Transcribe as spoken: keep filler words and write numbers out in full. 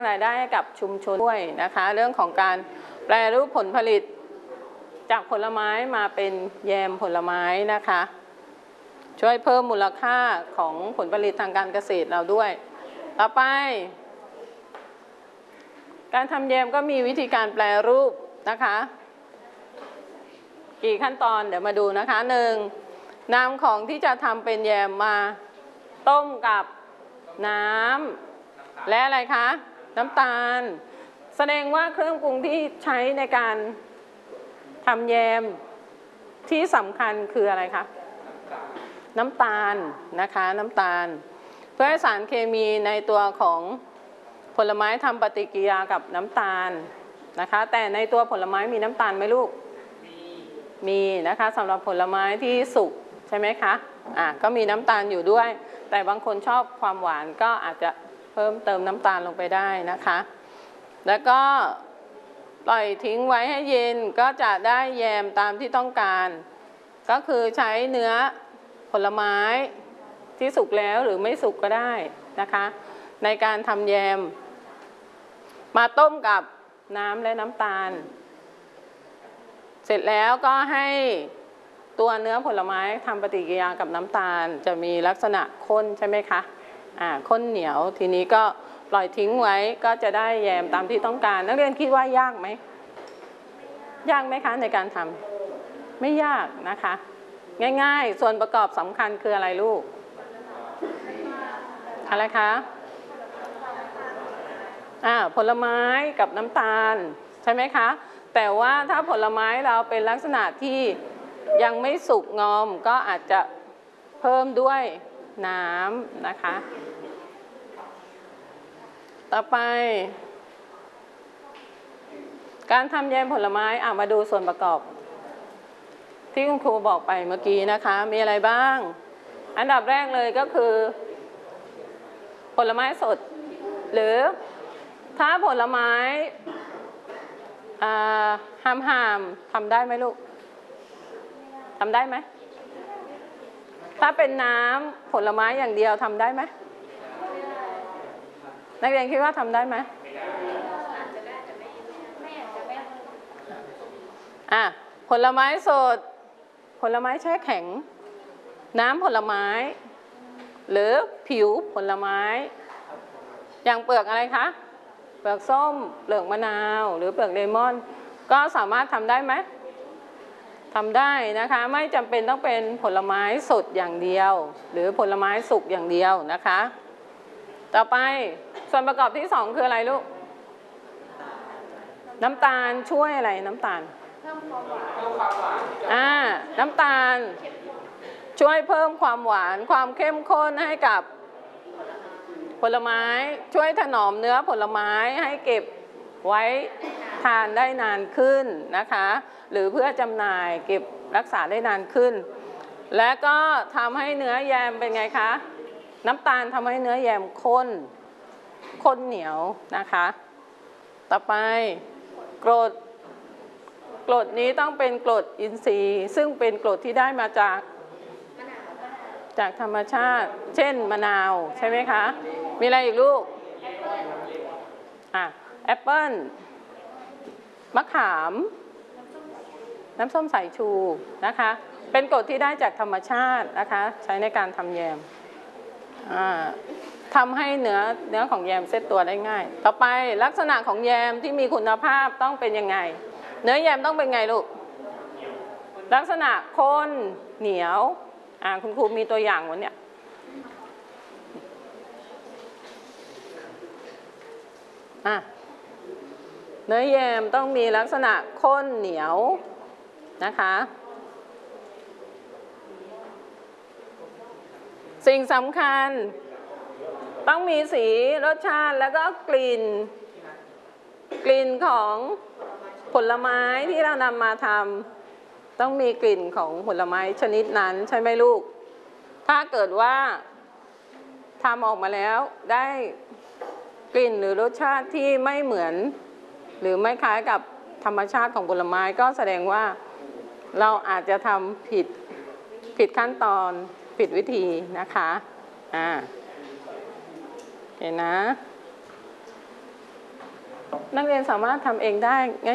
รายได้ให้กับชุมชนด้วยนะคะเรื่องของการแปรรูปผลผลิตจากผลไม้มาเป็นแยมผลไม้นะคะช่วยเพิ่มมูลค่าของผลผลิตทางการเกษตรเราด้วยต่อไปการทำแยมก็มีวิธีการแปรรูปนะคะกี่ขั้นตอนเดี๋ยวมาดูนะคะหนึ่งนำของที่จะทำเป็นแยมมาต้มกับน้ำและอะไรคะน้ำตาลแสดงว่าเครื่องปรุงที่ใช้ในการทำแยมที่สำคัญคืออะไรคะน้ำตาลนะคะน้ำตาลเพื่อให้สารเคมีในตัวของผลไม้ทำปฏิกิริยากับน้ำตาลนะคะแต่ในตัวผลไม้มีน้ำตาลไหมลูกมีนะคะสำหรับผลไม้ที่สุกใช่ไหมคะอ่ะก็มีน้ำตาลอยู่ด้วยแต่บางคนชอบความหวานก็อาจจะเพิ่มเติมน้ำตาลลงไปได้นะคะแล้วก็ปล่อยทิ้งไว้ให้เย็นก็จะได้แยมตามที่ต้องการก็คือใช้เนื้อผลไม้ที่สุกแล้วหรือไม่สุกก็ได้นะคะในการทำแยมมาต้มกับน้ำและน้ำตาลเสร็จแล้วก็ให้ตัวเนื้อผลไม้ทำปฏิกิริยากับน้ำตาลจะมีลักษณะข้นใช่ไหมคะอ่าข้นเหนียวทีนี้ก็ปล่อยทิ้งไว้ก็จะได้แยมตามที่ต้องการนักเรียนคิดว่ายากไหมยากไหมคะในการทำไม่ยากนะคะง่ายๆส่วนประกอบสำคัญคืออะไรลูกอะไรคะอ่าผลไม้กับน้ำตาลใช่ไหมคะแต่ว่าถ้าผลไม้เราเป็นลักษณะที่ยังไม่สุกงอมก็อาจจะเพิ่มด้วยน้ำนะคะต่อไปการทำแยมผลไม้อ่ะมาดูส่วนประกอบที่คุณครูบอกไปเมื่อกี้นะคะมีอะไรบ้างอันดับแรกเลยก็คือผลไม้สดหรือถ้าผลไม้ห้ามห้ามทำได้ไหมลูกทำได้ไหมถ้าเป็นน้ำผลไม้อย่างเดียวทำได้ไหมนักเรียนคิดว่าทำได้ไหมอ่ะผลไม้สดผลไม้แช่แข็งน้ำผลไม้หรือผิวผลไม้อย่างเปลือกอะไรคะเปลือกส้มเปลือกมะนาวหรือเปลือกเลมอนก็สามารถทำได้ไหมทำได้นะคะไม่จำเป็นต้องเป็นผลไม้สดอย่างเดียวหรือผลไม้สุกอย่างเดียวนะคะต่อไปส่วนประกอบที่สองคืออะไรลูกน้ำตาลช่วยอะไรน้ำตาลเพิ่มความหวานอ่าน้ำตาลช่วยเพิ่มความหวานความเข้มข้นให้กับผลไม้ช่วยถนอมเนื้อผลไม้ให้เก็บไว้ทานได้นานขึ้นนะคะหรือเพื่อจำหน่ายเก็บรักษาได้นานขึ้นและก็ทำให้เนื้อแยมเป็นไงคะน้ำตาลทำให้เนื้อแยมข้นข้นเหนียวนะคะต่อไปกรดกรดนี้ต้องเป็นกรดอินทรีย์ซึ่งเป็นกรดที่ได้มาจากจากธรรมชาติเช่นมะนาวใช่ไหมคะมีอะไรอีกลูกอ่ะแอปเปิ้ลมะขามน้ำส้มสายชูนะคะเป็นกรดที่ได้จากธรรมชาตินะคะใช้ในการทำแยมทำให้เนื้อเนื้อของแยมเซตตัวได้ง่ายต่อไปลักษณะของแยมที่มีคุณภาพต้องเป็นยังไงเนื้อแยมต้องเป็นไงลูกลักษณะข้นเหนียวอ่าคุณครูมีตัวอย่างวันเนี้ยอ่ะเนื้อแยมต้องมีลักษณะข้นเหนียวนะคะสิ่งสำคัญต้องมีสีรสชาติแล้วก็กลิ่นกลิ่นของผลไม้ที่เรานำมาทำต้องมีกลิ่นของผลไม้ชนิดนั้นใช่ไหมลูกถ้าเกิดว่าทำออกมาแล้วได้กลิ่นหรือรสชาติที่ไม่เหมือนหรือไม่คล้ายกับธรรมชาติของผลไม้ก็แสดงว่าเราอาจจะทำผิดผิดขั้นตอนผิดวิธีนะคะอ่าโอเคนะนักเรียนสามารถทำเองได้